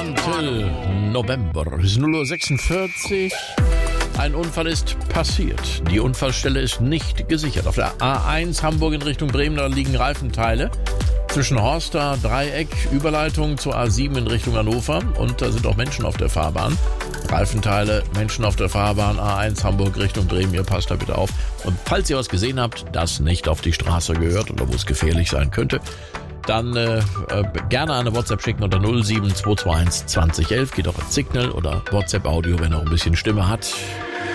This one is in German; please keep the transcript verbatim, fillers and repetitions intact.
Until November. Es ist null Uhr sechsundvierzig. Ein Unfall ist passiert. Die Unfallstelle ist nicht gesichert. Auf der A eins Hamburg in Richtung Bremen, da liegen Reifenteile. Zwischen Horster, Dreieck, Überleitung zur A sieben in Richtung Hannover. Und da sind auch Menschen auf der Fahrbahn. Reifenteile, Menschen auf der Fahrbahn, A eins Hamburg Richtung Bremen. Ihr passt da bitte auf. Und falls ihr was gesehen habt, das nicht auf die Straße gehört oder wo es gefährlich sein könnte, dann äh, äh, gerne eine WhatsApp schicken unter null sieben zwei zwei eins zwanzig elf. Geht auch als Signal oder WhatsApp Audio, wenn er ein bisschen Stimme hat.